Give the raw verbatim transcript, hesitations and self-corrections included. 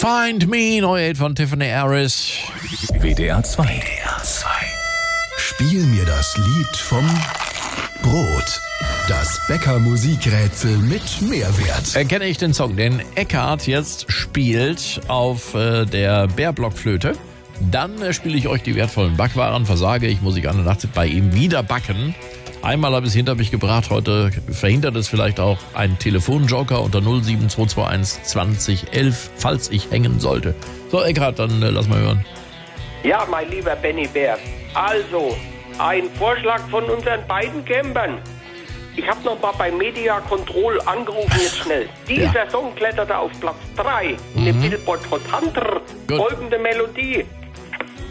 Find Me, neue Hit von Tiffany Harris. W D R zwei. W D R zwei. Spiel mir das Lied vom Brot. Das Bäcker-Musikrätsel mit Mehrwert. Erkenne ich den Song, den Eckhart jetzt spielt auf äh, der Bärblockflöte. Dann äh, spiele ich euch die wertvollen Backwaren. Versage ich, muss ich eine Nacht bei ihm wieder backen. Einmal habe ich es hinter mich gebracht, heute verhindert es vielleicht auch ein Telefonjoker unter null sieben zwei zwei eins zwanzig elf, falls ich hängen sollte. So, Eckhart, dann äh, lass mal hören. Ja, mein lieber Benny Bär. Also, ein Vorschlag von unseren beiden Campern. Ich habe noch mal bei Media Control angerufen, jetzt schnell. Dieser Ja. Song kletterte auf Platz drei in Mhm. dem Billboard Hot Hunter. Gut. Folgende Melodie.